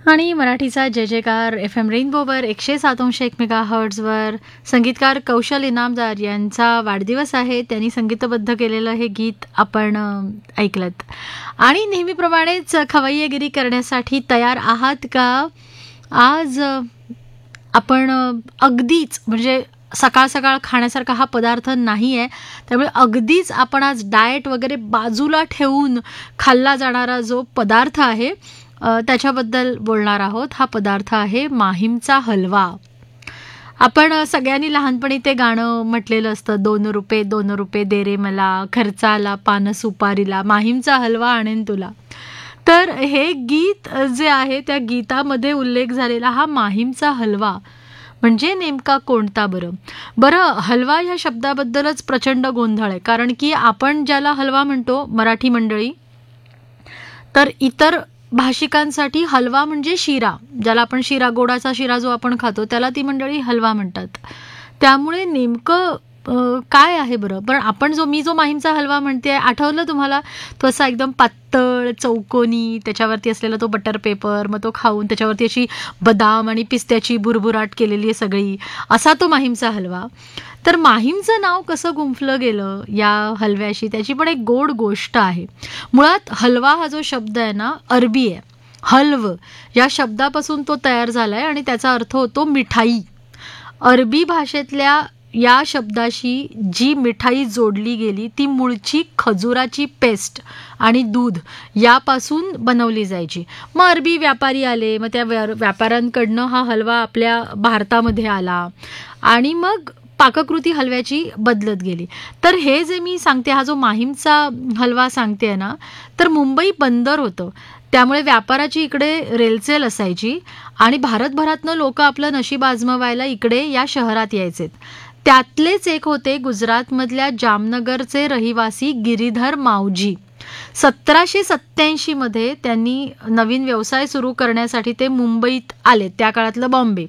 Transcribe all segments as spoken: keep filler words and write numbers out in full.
आणि मराठीचा जय जयकार एफ एम रेनबोवर एकशे सात अंश एक मेगा हर्ट्झवर खौशल कौशल इनामदार यांचा वाढदिवस आहे. त्यांनी संगीतबद्ध केलेलं हे गीत आपण ऐकलत. आणि नेहमीप्रमाणेच खवय्येगिरी करण्यासाठी तयार आहात का? आज आपण अगदीच म्हणजे सकाळ सकाळ खाण्यासारखा हा पदार्थ नाही आहे, त्यामुळे अगदीच आपण आज डाएट वगैरे बाजूला ठेवून खाल्ला जाणारा जो पदार्थ आहे त्याच्याबद्दल बोलणार आहोत. हा पदार्थ आहे माहीमचा हलवा. आपण सगळ्यांनी लहानपणी ते गाणं म्हटलेलं असतं, दोन रुपये दोन रुपये दे रे मला, खर्चाला पान सुपारीला, माहीमचा हलवा आणेन तुला. तर हे गीत जे आहे त्या गीतामध्ये उल्लेख झालेला हा माहीमचा हलवा म्हणजे नेमका कोणता बरं? बरं, हलवा ह्या शब्दाबद्दलच प्रचंड गोंधळ आहे. कारण की आपण ज्याला हलवा म्हणतो मराठी मंडळी, तर इतर भाषिकांसाठी हलवा म्हणजे शिरा, ज्याला आपण शिरा, गोडाचा शिरा जो आपण खातो त्याला ती मंडळी हलवा म्हणतात. त्यामुळे नेमकं काय आहे बरं? पण आपण जो मी जो माहीमचा हलवा म्हणते, आठवलं तुम्हाला? तो असा एकदम पातळ चौकोनी, त्याच्यावरती असलेला तो बटर पेपर, मग तो खाऊन त्याच्यावरती अशी बदाम आणि पिस्त्याची भुरभुराट केलेली आहे सगळी, असा तो माहीमचा हलवा. तर माहीमचं नाव कसं गुंफलं गेलं या हलव्याशी, त्याची पण एक गोड गोष्ट आहे. मुळात हलवा हा जो शब्द आहे ना, अरबी आहे. हल्व या शब्दापासून तो तयार झाला आहे आणि त्याचा अर्थ होतो मिठाई. अरबी भाषेतल्या या शब्दाशी जी मिठाई जोडली गेली ती मूळची खजुराची पेस्ट आणि दूध यापासून बनवली जायची. मग अरबी व्यापारी आले, मग त्या व्यापाऱ्यांकडनं हा हलवा आपल्या भारतामध्ये आला आणि मग पाककृती हलव्याची बदलत गेली. तर हे जे मी सांगते, हा जो माहीमचा हलवा सांगते ना, तर मुंबई बंदर होतं, त्यामुळे व्यापाराची इकडे रेलचेल असायची आणि भारतभरातनं लोक आपलं नशीब आजमावायला इकडे या शहरात यायचेत. त्यातलेच एक होते गुजरातमधल्या जामनगरचे रहिवासी गिरीधर मावजी. सतराशे सत्त्याऐंशी मध्ये त्यांनी नवीन व्यवसाय सुरू करण्यासाठी ते मुंबईत आले, त्या काळातलं बॉम्बे.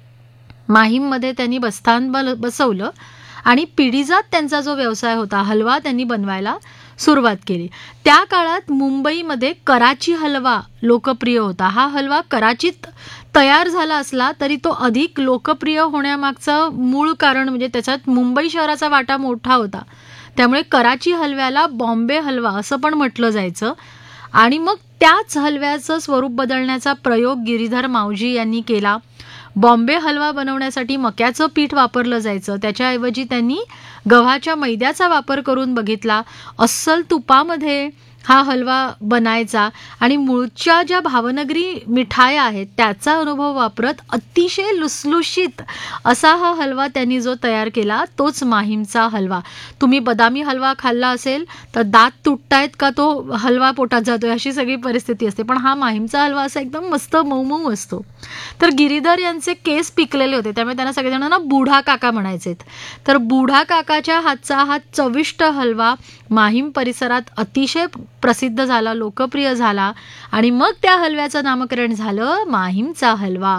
माहीममध्ये त्यांनी बस्थान बसवलं आणि पिढीजात त्यांचा जो व्यवसाय होता हलवा त्यांनी बनवायला सुरुवात केली. त्या काळात मुंबईमध्ये कराची हलवा लोकप्रिय होता. हा हलवा कराचीत तयार झाला असला तरी तो अधिक लोकप्रिय होण्यामागचं मूळ कारण म्हणजे त्याच्यात मुंबई शहराचा वाटा मोठा होता. त्यामुळे कराची हलव्याला बॉम्बे हलवा असं पण म्हटलं जायचं. आणि मग त्याच हलव्याचं स्वरूप बदलण्याचा प्रयोग गिरीधर मावजी यांनी केला. बॉम्बे हलवा बनवण्यासाठी मक्याचं पीठ वापरलं जायचं, त्याच्याऐवजी त्यांनी गव्हाच्या मैद्याचा वापर करून बघितला. अस्सल तुपामध्ये हा हलवा बनायचा आणि मूळच्या ज्या भावनगरी मिठाया आहेत त्याचा अनुभव वापरत अतिशय लुसलुशीत असा हा हलवा त्यांनी जो तयार केला तोच माहीमचा हलवा. तुम्ही बदामी हलवा खाल्ला असेल तर दात तुटतायत का तो हलवा पोटात जातोय अशी सगळी परिस्थिती असते, पण हा माहीमचा हलवा असा एकदम मस्त मऊ मऊ असतो. तर गिरीधर यांचे केस पिकलेले होते, त्यामुळे त्यांना सगळेजणांना बुढा काका म्हणायचेत. तर बुढा काकाच्या हातचा हा चविष्ट हलवा माहीम परिसरात अतिशय प्रसिद्ध झाला, लोकप्रिय झाला आणि मग त्या हलव्याचं नामकरण झालं माहीमचा हलवा.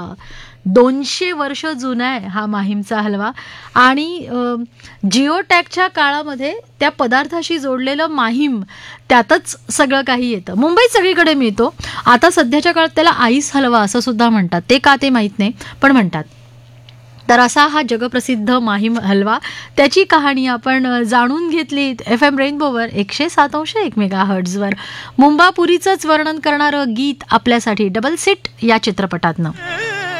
दोनशे वर्ष जुना आहे हा माहीमचा हलवा. आणि जिओ टॅगच्या काळामध्ये त्या पदार्थाशी जोडलेलं माहीम त्यातच सगळं काही येतं. मुंबईत सगळीकडे मिळतो. आता सध्याच्या काळात त्याला आईस हलवा असं सुद्धा म्हणतात, ते का ते माहीत नाही पण म्हणतात. तर असा हा जगप्रसिद्ध माहीम हलवा, त्याची कहाणी आपण जाणून घेतली एफ एम रेनबोवर एकशे सात अंश एक मेगा हर्ट्झवर. मुंबापुरीचंच वर्णन करणारं गीत आपल्यासाठी डबल सीट या चित्रपटातनं.